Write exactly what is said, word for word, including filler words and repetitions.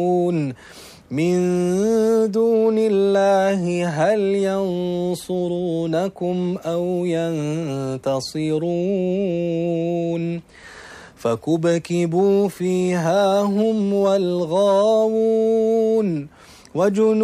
من دون الله هل ينصرونكم أو ينتصرون فكبكبوا فيها هم والغاوون وجنود